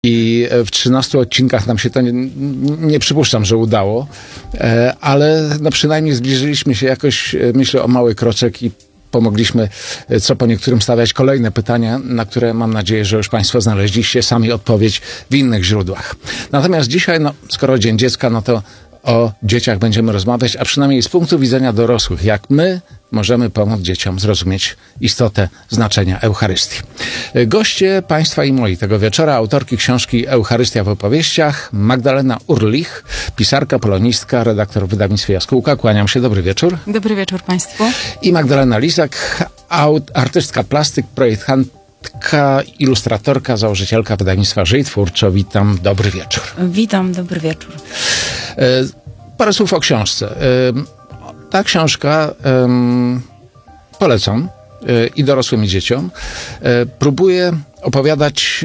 I w 13 odcinkach nam się to nie przypuszczam, że udało, ale no przynajmniej zbliżyliśmy się jakoś, myślę, o mały kroczek i pomogliśmy co po niektórym stawiać kolejne pytania, na które mam nadzieję, że już Państwo znaleźliście sami odpowiedź w innych źródłach. Natomiast dzisiaj, skoro Dzień Dziecka, no to o dzieciach będziemy rozmawiać, a przynajmniej z punktu widzenia dorosłych, jak my możemy pomóc dzieciom zrozumieć istotę znaczenia Eucharystii. Goście Państwa i moi tego wieczora, autorki książki Eucharystia w opowieściach, Magdalena Urlich, pisarka, polonistka, redaktor w wydawnictwie Jaskółka. Kłaniam się, dobry wieczór. Dobry wieczór Państwu. I Magdalena Lisak, artystka plastyk, projektantka, ilustratorka, założycielka wydawnictwa Żyj Twórczo. Witam, dobry wieczór. Witam, dobry wieczór. Parę słów o książce. Ta książka, polecam i dorosłym, i dzieciom, próbuje opowiadać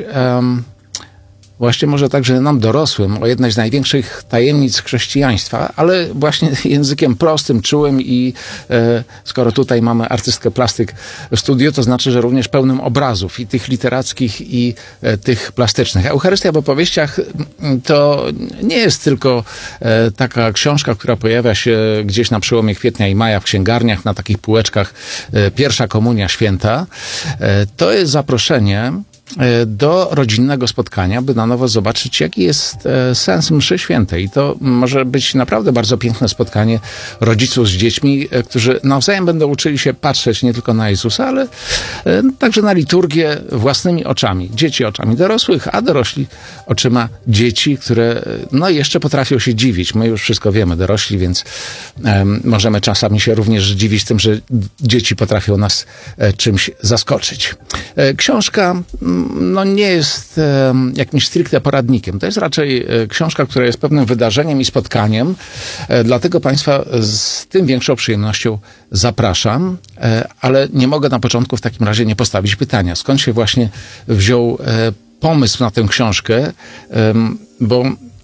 właśnie może także nam dorosłym o jednej z największych tajemnic chrześcijaństwa, ale właśnie językiem prostym, czułym i skoro tutaj mamy artystkę plastyk w studiu, to znaczy, że również pełnym obrazów i tych literackich i tych plastycznych. Eucharystia w opowieściach to nie jest tylko taka książka, która pojawia się gdzieś na przełomie kwietnia i maja w księgarniach, na takich półeczkach Pierwsza Komunia Święta. To jest zaproszenie do rodzinnego spotkania, by na nowo zobaczyć, jaki jest sens mszy świętej. I to może być naprawdę bardzo piękne spotkanie rodziców z dziećmi, którzy nawzajem będą uczyli się patrzeć nie tylko na Jezusa, ale także na liturgię własnymi oczami. Dzieci oczami dorosłych, a dorośli oczyma dzieci, które jeszcze potrafią się dziwić. My już wszystko wiemy, dorośli, więc możemy czasami się również dziwić tym, że dzieci potrafią nas czymś zaskoczyć. Książka nie jest jakimś stricte poradnikiem. To jest raczej książka, która jest pewnym wydarzeniem i spotkaniem. Dlatego Państwa z tym większą przyjemnością zapraszam, ale nie mogę na początku w takim razie nie postawić pytania. Skąd się właśnie wziął pomysł na tę książkę? Bo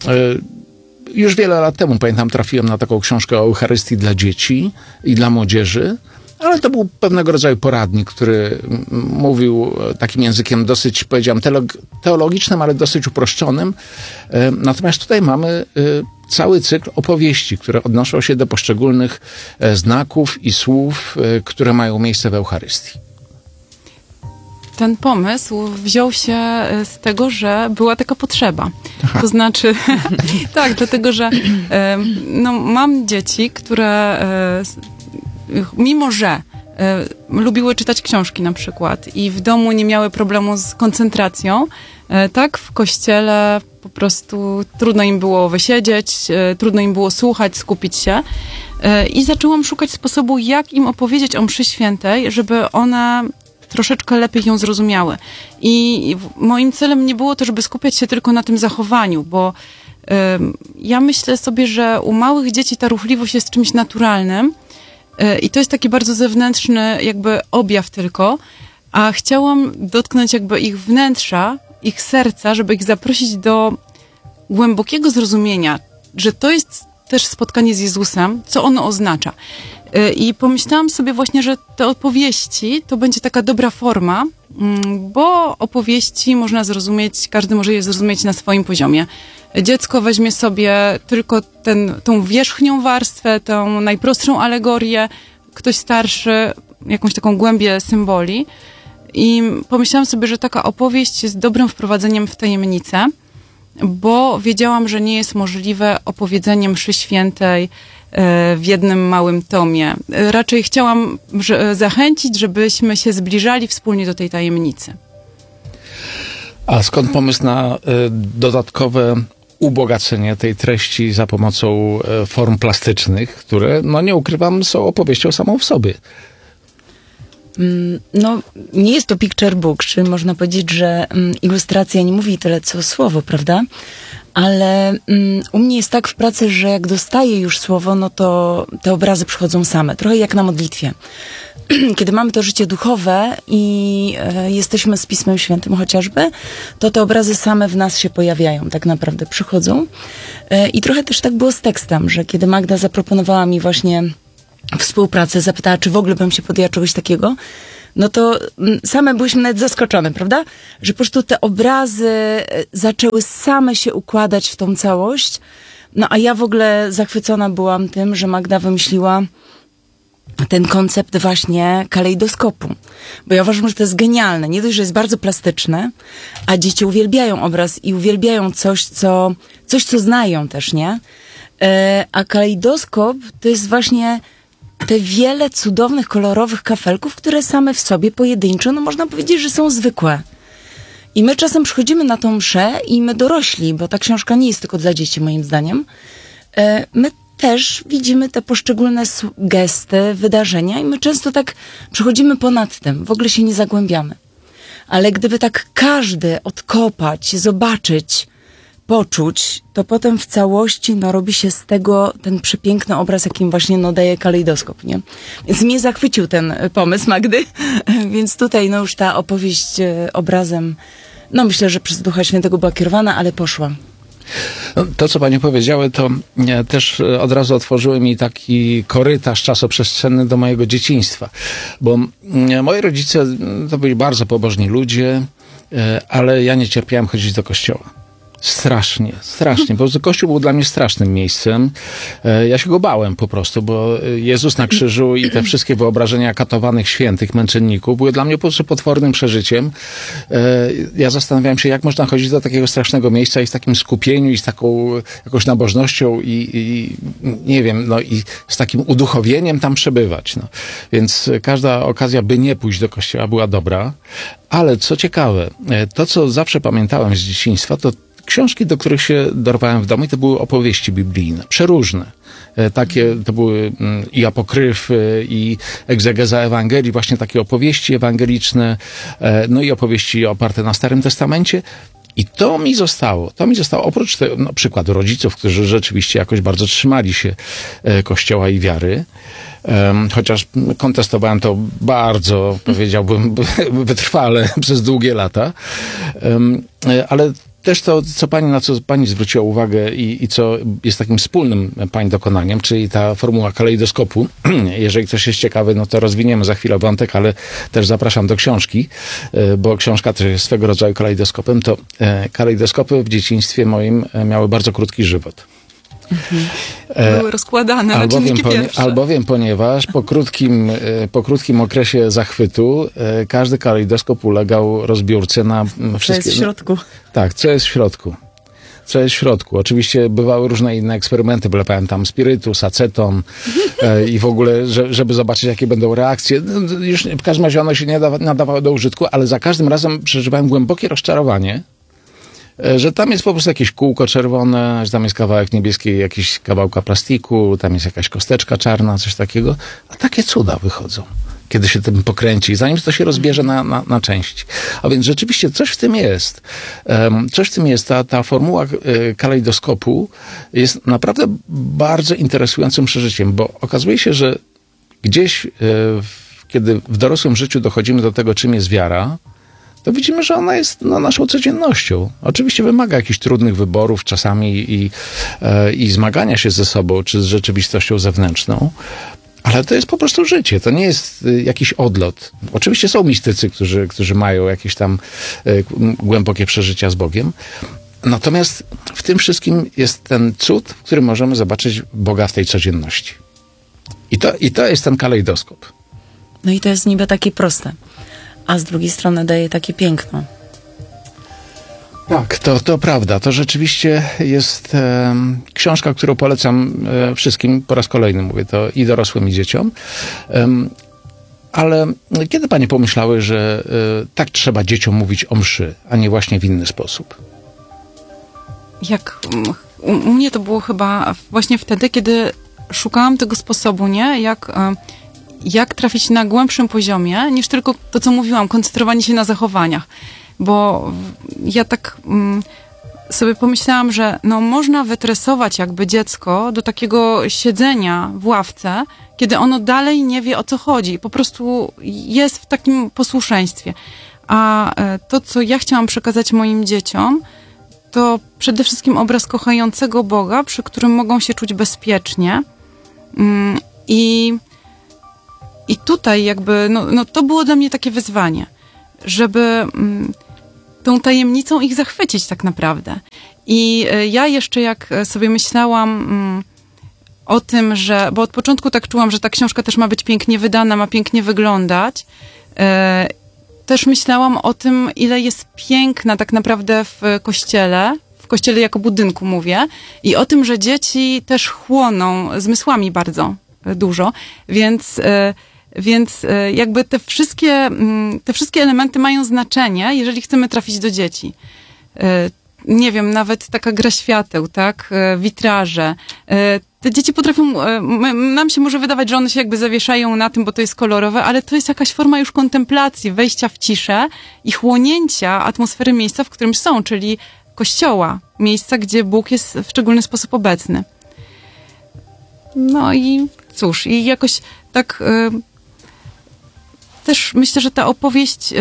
już wiele lat temu, pamiętam, trafiłem na taką książkę o Eucharystii dla dzieci i dla młodzieży. Ale to był pewnego rodzaju poradnik, który mówił takim językiem dosyć, powiedziałem, teologicznym, ale dosyć uproszczonym. Natomiast tutaj mamy cały cykl opowieści, które odnoszą się do poszczególnych znaków i słów, które mają miejsce w Eucharystii. Ten pomysł wziął się z tego, że była taka potrzeba. Aha. To znaczy, tak, dlatego, że mam dzieci, które mimo że lubiły czytać książki na przykład i w domu nie miały problemu z koncentracją, tak w kościele po prostu trudno im było wysiedzieć, trudno im było słuchać, skupić się i zaczęłam szukać sposobu, jak im opowiedzieć o mszy świętej, żeby one troszeczkę lepiej ją zrozumiały. I moim celem nie było to, żeby skupiać się tylko na tym zachowaniu, bo ja myślę sobie, że u małych dzieci ta ruchliwość jest czymś naturalnym, i to jest taki bardzo zewnętrzny jakby objaw tylko, a chciałam dotknąć jakby ich wnętrza, ich serca, żeby ich zaprosić do głębokiego zrozumienia, że to jest też spotkanie z Jezusem, co ono oznacza. I pomyślałam sobie właśnie, że te opowieści to będzie taka dobra forma, bo opowieści można zrozumieć, każdy może je zrozumieć na swoim poziomie. Dziecko weźmie sobie tylko tą wierzchnią warstwę, tą najprostszą alegorię, ktoś starszy, jakąś taką głębię symboli. I pomyślałam sobie, że taka opowieść jest dobrym wprowadzeniem w tajemnicę, bo wiedziałam, że nie jest możliwe opowiedzenie mszy świętej w jednym małym tomie. Raczej chciałam zachęcić, żebyśmy się zbliżali wspólnie do tej tajemnicy. A skąd pomysł na dodatkowe ubogacenie tej treści za pomocą form plastycznych, które, nie ukrywam, są opowieścią samą w sobie? Nie jest to picture book, czy można powiedzieć, że ilustracja nie mówi tyle co słowo, prawda? Ale u mnie jest tak w pracy, że jak dostaję już słowo, to te obrazy przychodzą same. Trochę jak na modlitwie. Kiedy mamy to życie duchowe i jesteśmy z Pismem Świętym chociażby, to te obrazy same w nas się pojawiają, tak naprawdę przychodzą. I trochę też tak było z tekstem, że kiedy Magda zaproponowała mi właśnie współpracę, zapytała, czy w ogóle bym się podjęła czegoś takiego, no to same byłyśmy nawet zaskoczone, prawda? Że po prostu te obrazy zaczęły same się układać w tą całość. No a ja w ogóle zachwycona byłam tym, że Magda wymyśliła ten koncept właśnie kalejdoskopu. Bo ja uważam, że to jest genialne. Nie dość, że jest bardzo plastyczne, a dzieci uwielbiają obraz i uwielbiają coś, co znają też, nie? A kalejdoskop to jest właśnie te wiele cudownych, kolorowych kafelków, które same w sobie pojedynczo, no można powiedzieć, że są zwykłe. I my czasem przychodzimy na tą mszę i my dorośli, bo ta książka nie jest tylko dla dzieci, moim zdaniem, my też widzimy te poszczególne gesty, wydarzenia i my często tak przechodzimy ponad tym, w ogóle się nie zagłębiamy. Ale gdyby tak każdy odkopać, zobaczyć, poczuć, to potem w całości robi się z tego ten przepiękny obraz, jakim właśnie daje kalejdoskop, nie? Więc mnie zachwycił ten pomysł Magdy, więc tutaj już ta opowieść obrazem, myślę, że przez Ducha Świętego była kierowana, ale poszła. To, co panie powiedziały, to też od razu otworzyły mi taki korytarz czasoprzestrzenny do mojego dzieciństwa. Bo moi rodzice to byli bardzo pobożni ludzie, ale ja nie cierpiałem chodzić do kościoła. Strasznie. Po prostu Kościół był dla mnie strasznym miejscem. Ja się go bałem po prostu, bo Jezus na krzyżu i te wszystkie wyobrażenia katowanych świętych, męczenników były dla mnie po prostu potwornym przeżyciem. Ja zastanawiałem się, jak można chodzić do takiego strasznego miejsca i z takim skupieniu i z taką jakąś nabożnością i nie wiem, i z takim uduchowieniem tam przebywać. Więc każda okazja, by nie pójść do kościoła, była dobra. Ale co ciekawe, to, co zawsze pamiętałem z dzieciństwa, to książki, do których się dorwałem w domu, i to były opowieści biblijne, przeróżne. Takie to były i apokryfy, i egzegeza Ewangelii, właśnie takie opowieści ewangeliczne, i opowieści oparte na Starym Testamencie. I to mi zostało, oprócz tego, przykładu rodziców, którzy rzeczywiście jakoś bardzo trzymali się Kościoła i wiary, chociaż kontestowałem to bardzo, powiedziałbym, wytrwale przez długie lata, ale też to, na co pani zwróciła uwagę i co jest takim wspólnym pani dokonaniem, czyli ta formuła kalejdoskopu. Jeżeli ktoś jest ciekawy, to rozwiniemy za chwilę wątek, ale też zapraszam do książki, bo książka też jest swego rodzaju kalejdoskopem. To kalejdoskopy w dzieciństwie moim miały bardzo krótki żywot. Były rozkładane na czynniki pierwsze. Albowiem, ponieważ po krótkim okresie zachwytu każdy kalejdoskop ulegał rozbiórce na wszystkie... Co jest w środku. Tak, co jest w środku. Co jest w środku. Oczywiście bywały różne inne eksperymenty, wlepałem tam spirytus, aceton i w ogóle, żeby zobaczyć, jakie będą reakcje. Już w każdym razie one się nie nadawały do użytku, ale za każdym razem przeżywałem głębokie rozczarowanie, że tam jest po prostu jakieś kółko czerwone, że tam jest kawałek niebieski, jakiś kawałka plastiku, tam jest jakaś kosteczka czarna, coś takiego. A takie cuda wychodzą, kiedy się tym pokręci, zanim to się rozbierze na części. A więc rzeczywiście coś w tym jest. Coś w tym jest. Ta formuła kalejdoskopu jest naprawdę bardzo interesującym przeżyciem, bo okazuje się, że gdzieś, kiedy w dorosłym życiu dochodzimy do tego, czym jest wiara, to widzimy, że ona jest naszą codziennością. Oczywiście wymaga jakichś trudnych wyborów czasami i zmagania się ze sobą, czy z rzeczywistością zewnętrzną, ale to jest po prostu życie. To nie jest jakiś odlot. Oczywiście są mistycy, którzy mają jakieś tam głębokie przeżycia z Bogiem. Natomiast w tym wszystkim jest ten cud, w którym możemy zobaczyć Boga w tej codzienności. I to jest ten kalejdoskop. I to jest niby takie proste. A z drugiej strony daje takie piękno. Tak, to prawda. To rzeczywiście jest książka, którą polecam wszystkim, po raz kolejny mówię to i dorosłym, i dzieciom. Ale kiedy panie pomyślały, że tak trzeba dzieciom mówić o mszy, a nie właśnie w inny sposób? U mnie to było chyba właśnie wtedy, kiedy szukałam tego sposobu, nie? Jak trafić na głębszym poziomie, niż tylko to, co mówiłam, koncentrowanie się na zachowaniach. Bo ja tak sobie pomyślałam, że można wytresować jakby dziecko do takiego siedzenia w ławce, kiedy ono dalej nie wie, o co chodzi. Po prostu jest w takim posłuszeństwie. A to, co ja chciałam przekazać moim dzieciom, to przede wszystkim obraz kochającego Boga, przy którym mogą się czuć bezpiecznie. I I tutaj jakby, no to było dla mnie takie wyzwanie, żeby tą tajemnicą ich zachwycić tak naprawdę. I ja jeszcze jak sobie myślałam o tym, bo od początku tak czułam, że ta książka też ma być pięknie wydana, ma pięknie wyglądać, też myślałam o tym, ile jest piękna tak naprawdę w kościele jako budynku mówię, i o tym, że dzieci też chłoną zmysłami bardzo dużo, więc jakby te wszystkie elementy mają znaczenie, jeżeli chcemy trafić do dzieci. Nie wiem, nawet taka gra świateł, tak? Witraże. Te dzieci potrafią, nam się może wydawać, że one się jakby zawieszają na tym, bo to jest kolorowe, ale to jest jakaś forma już kontemplacji, wejścia w ciszę i chłonięcia atmosfery miejsca, w którym są, czyli kościoła, miejsca, gdzie Bóg jest w szczególny sposób obecny. No i cóż, i jakoś tak też myślę, że ta opowieść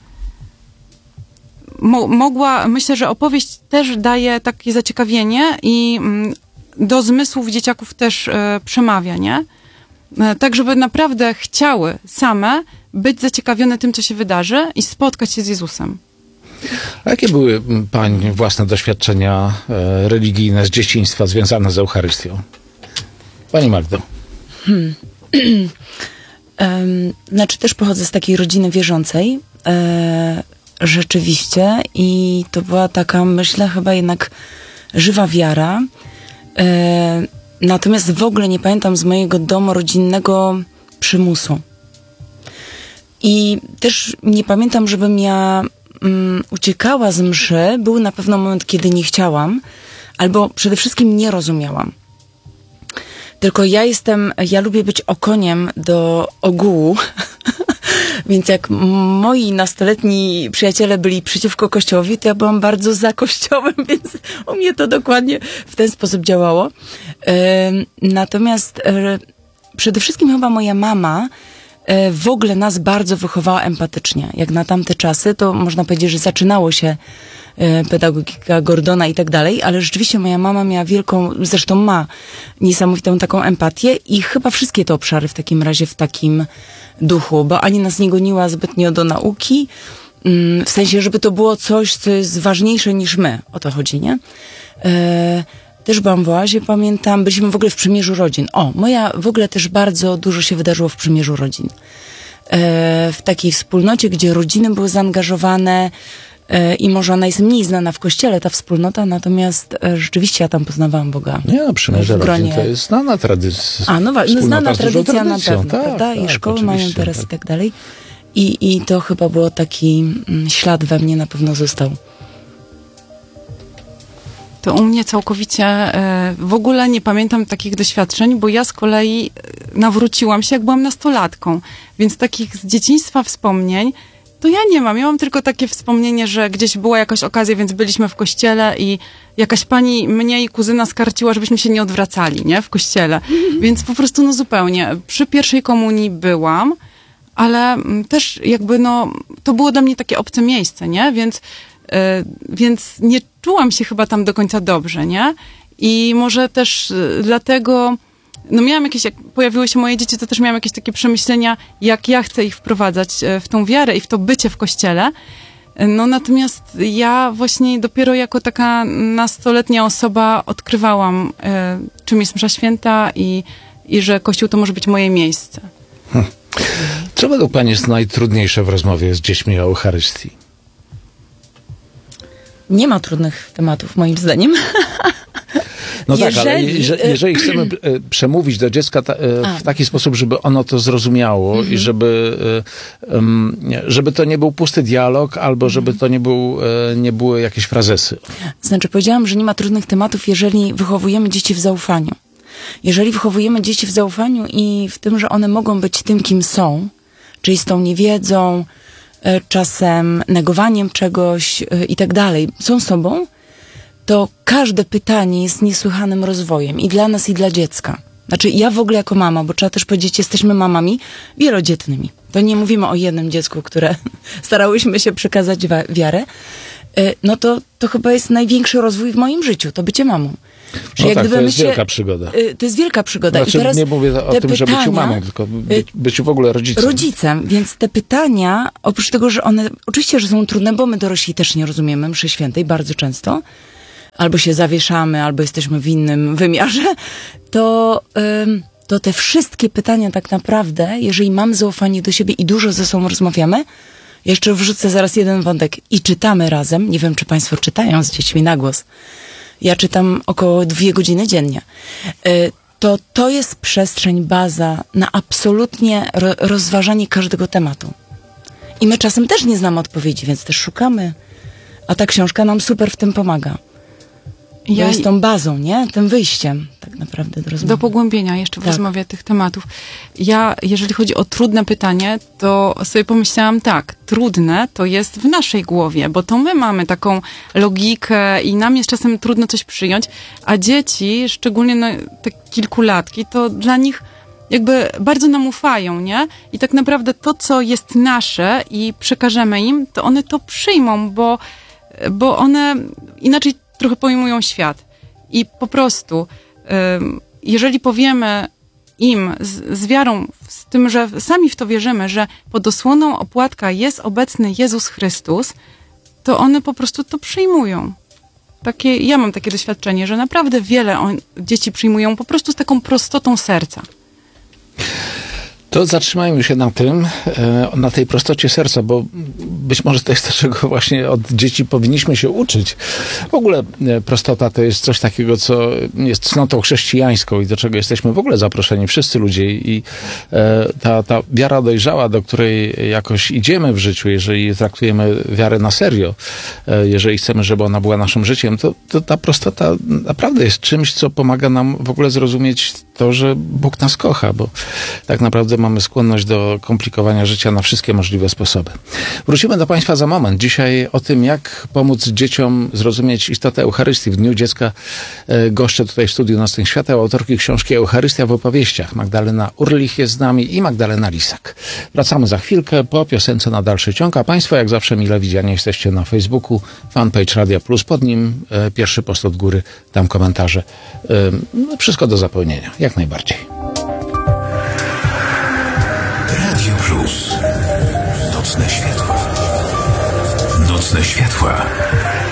myślę, że opowieść też daje takie zaciekawienie i do zmysłów dzieciaków też przemawia, nie? Tak, żeby naprawdę chciały same być zaciekawione tym, co się wydarzy i spotkać się z Jezusem. A jakie były Pani własne doświadczenia religijne z dzieciństwa związane z Eucharystią? Pani Magdo. Znaczy też pochodzę z takiej rodziny wierzącej. Rzeczywiście. I to była taka, myślę, chyba jednak żywa wiara. Natomiast w ogóle nie pamiętam z mojego domu rodzinnego przymusu. I też nie pamiętam, żebym ja uciekała z mszy. Był na pewno moment, kiedy nie chciałam, albo przede wszystkim nie rozumiałam. Tylko ja lubię być okoniem do ogółu, więc jak moi nastoletni przyjaciele byli przeciwko Kościołowi, to ja byłam bardzo za Kościołem, więc u mnie to dokładnie w ten sposób działało. Natomiast przede wszystkim chyba moja mama w ogóle nas bardzo wychowała empatycznie. Jak na tamte czasy, to można powiedzieć, że zaczynało się pedagogika Gordona i tak dalej, ale rzeczywiście moja mama miała zresztą ma niesamowitą taką empatię i chyba wszystkie te obszary w takim razie w takim duchu, bo ani nas nie goniła zbytnio do nauki, w sensie, żeby to było coś, co jest ważniejsze niż my. O to chodzi, nie? Też byłam w oazie, pamiętam, byliśmy w ogóle w Przymierzu Rodzin. W ogóle też bardzo dużo się wydarzyło w Przymierzu Rodzin. W takiej wspólnocie, gdzie rodziny były zaangażowane i może ona jest mniej znana w Kościele, ta wspólnota, natomiast rzeczywiście ja tam poznawałam Boga. Nie, Przymierze Rodzin to jest znana tradycja. Znana tradycja na pewno, prawda? I szkoły mają teraz tak. i tak dalej. I to chyba było taki ślad we mnie na pewno został. To u mnie całkowicie w ogóle nie pamiętam takich doświadczeń, bo ja z kolei nawróciłam się, jak byłam nastolatką. Więc takich z dzieciństwa wspomnień to ja nie mam. Ja mam tylko takie wspomnienie, że gdzieś była jakaś okazja, więc byliśmy w kościele i jakaś pani mnie i kuzyna skarciła, żebyśmy się nie odwracali, nie? W kościele. Więc po prostu zupełnie. Przy pierwszej komunii byłam, ale też jakby to było dla mnie takie obce miejsce, nie? Więc nie czułam się chyba tam do końca dobrze, nie? I może też dlatego, miałam jakieś, jak pojawiły się moje dzieci, to też miałam jakieś takie przemyślenia, jak ja chcę ich wprowadzać w tą wiarę i w to bycie w kościele. Natomiast ja właśnie dopiero jako taka nastoletnia osoba odkrywałam, czym jest msza święta i że Kościół to może być moje miejsce. Co według Pani jest najtrudniejsze w rozmowie z dziećmi o Eucharystii? Nie ma trudnych tematów, moim zdaniem. Tak, ale jeżeli chcemy przemówić do dziecka w taki sposób, żeby ono to zrozumiało i żeby to nie był pusty dialog, albo żeby to nie były jakieś frazesy. Znaczy, powiedziałam, że nie ma trudnych tematów, jeżeli wychowujemy dzieci w zaufaniu. Jeżeli wychowujemy dzieci w zaufaniu i w tym, że one mogą być tym, kim są, czyli z tą niewiedzą, czasem negowaniem czegoś i tak dalej, są sobą, to każde pytanie jest niesłychanym rozwojem i dla nas, i dla dziecka. Znaczy, ja w ogóle jako mama, bo trzeba też powiedzieć, jesteśmy mamami wielodzietnymi. To nie mówimy o jednym dziecku, które starałyśmy się przekazać wiarę. no to chyba jest największy rozwój w moim życiu, to bycie mamą. Że No tak, to jest wielka przygoda. To jest wielka przygoda. Znaczy, I teraz nie mówię o tym, że byciu mamą, tylko byciu w ogóle rodzicem. Rodzicem, więc te pytania, oprócz tego, że one oczywiście, że są trudne, bo my dorośli też nie rozumiemy mszy świętej bardzo często, albo się zawieszamy, albo jesteśmy w innym wymiarze, to te wszystkie pytania tak naprawdę, jeżeli mam zaufanie do siebie i dużo ze sobą rozmawiamy, jeszcze wrzucę zaraz jeden wątek i czytamy razem, nie wiem, czy państwo czytają z dziećmi na głos. Ja czytam około 2 godziny dziennie. To jest przestrzeń, baza na absolutnie rozważanie każdego tematu. I my czasem też nie znamy odpowiedzi, więc też szukamy. A ta książka nam super w tym pomaga. Ja jest tą bazą, nie? Tym wyjściem tak naprawdę do rozmowy. Do pogłębienia jeszcze w rozmowie tych tematów. Ja, jeżeli chodzi o trudne pytanie, to sobie pomyślałam tak, trudne to jest w naszej głowie, bo to my mamy taką logikę i nam jest czasem trudno coś przyjąć, a dzieci, szczególnie te kilkulatki, to dla nich jakby bardzo nam ufają, nie? I tak naprawdę to, co jest nasze i przekażemy im, to one to przyjmą, bo one inaczej trochę pojmują świat. I po prostu, jeżeli powiemy im z wiarą, z tym, że sami w to wierzymy, że pod osłoną opłatka jest obecny Jezus Chrystus, to one po prostu to przyjmują. Ja mam takie doświadczenie, że naprawdę wiele dzieci przyjmują po prostu z taką prostotą serca. To zatrzymajmy się na tej prostocie serca, bo być może to jest to, czego właśnie od dzieci powinniśmy się uczyć. W ogóle prostota to jest coś takiego, co jest cnotą chrześcijańską i do czego jesteśmy w ogóle zaproszeni, wszyscy ludzie. I ta wiara dojrzała, do której jakoś idziemy w życiu, jeżeli traktujemy wiarę na serio, jeżeli chcemy, żeby ona była naszym życiem, to ta prostota naprawdę jest czymś, co pomaga nam w ogóle zrozumieć to, że Bóg nas kocha, bo tak naprawdę mamy skłonność do komplikowania życia na wszystkie możliwe sposoby. Wrócimy do Państwa za moment. Dzisiaj o tym, jak pomóc dzieciom zrozumieć istotę Eucharystii. W Dniu Dziecka goszczę tutaj w studiu Nocnych Świateł autorki książki Eucharystia w opowieściach. Magdalena Urlich jest z nami i Magdalena Lisak. Wracamy za chwilkę po piosence na dalszy ciąg, a Państwo jak zawsze mile widziani jesteście na Facebooku, fanpage Radia Plus, pod nim pierwszy post od góry, tam komentarze. Wszystko do zapełnienia, jak najbardziej. Radio Plus. Nocne światła. Nocne światła.